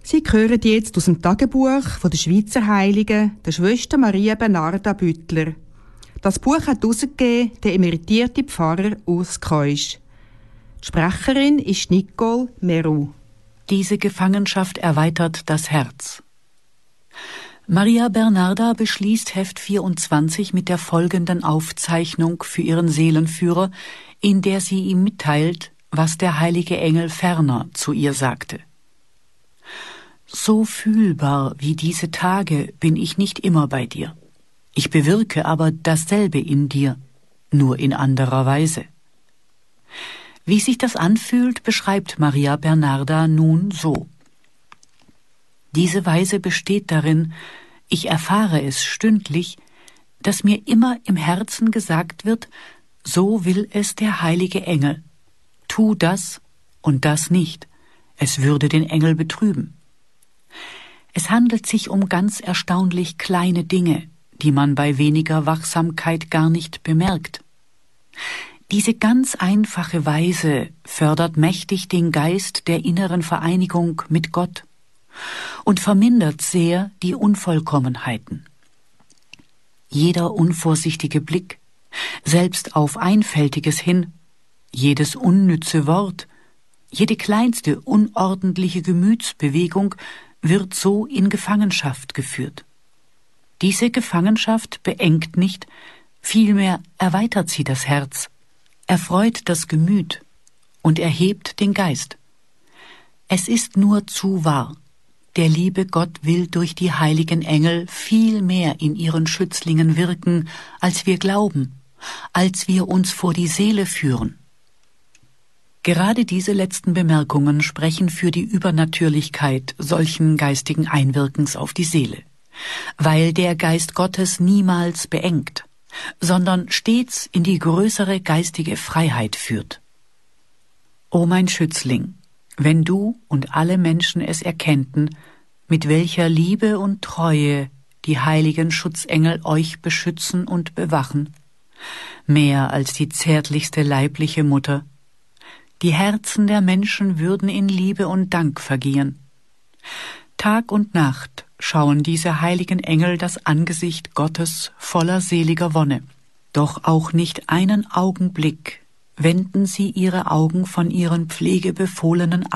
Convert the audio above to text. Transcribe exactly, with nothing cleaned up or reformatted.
Sie hören jetzt aus dem Tagebuch von der Schweizer Heiligen, der Schwester Maria Bernarda Büttler. Das Buch hat herausgegeben der emeritierte Pfarrer Urs Keusch. Die Sprecherin ist Nicole Meru. Diese Gefangenschaft erweitert das Herz. Maria Bernarda beschließt Heft vierundzwanzig mit der folgenden Aufzeichnung für ihren Seelenführer, in der sie ihm mitteilt, was der heilige Engel ferner zu ihr sagte. So fühlbar wie diese Tage bin ich nicht immer bei dir. Ich bewirke aber dasselbe in dir, nur in anderer Weise. Wie sich das anfühlt, beschreibt Maria Bernarda nun so. Diese Weise besteht darin, ich erfahre es stündlich, dass mir immer im Herzen gesagt wird, so will es der heilige Engel. Tu das und das nicht, es würde den Engel betrüben. Es handelt sich um ganz erstaunlich kleine Dinge, die man bei weniger Wachsamkeit gar nicht bemerkt. Diese ganz einfache Weise fördert mächtig den Geist der inneren Vereinigung mit Gott und vermindert sehr die Unvollkommenheiten. Jeder unvorsichtige Blick, selbst auf Einfältiges hin, jedes unnütze Wort, jede kleinste unordentliche Gemütsbewegung wird so in Gefangenschaft geführt. Diese Gefangenschaft beengt nicht, vielmehr erweitert sie das Herz, erfreut das Gemüt und erhebt den Geist. Es ist nur zu wahr, der liebe Gott will durch die heiligen Engel viel mehr in ihren Schützlingen wirken, als wir glauben, als wir uns vor die Seele führen. Gerade diese letzten Bemerkungen sprechen für die Übernatürlichkeit solchen geistigen Einwirkens auf die Seele, weil der Geist Gottes niemals beengt, sondern stets in die größere geistige Freiheit führt. O mein Schützling, wenn du und alle Menschen es erkennten, mit welcher Liebe und Treue die heiligen Schutzengel euch beschützen und bewachen, mehr als die zärtlichste leibliche Mutter, die Herzen der Menschen würden in Liebe und Dank vergehen. Tag und Nacht schauen diese heiligen Engel das Angesicht Gottes voller seliger Wonne. Doch auch nicht einen Augenblick wenden sie ihre Augen von ihren pflegebefohlenen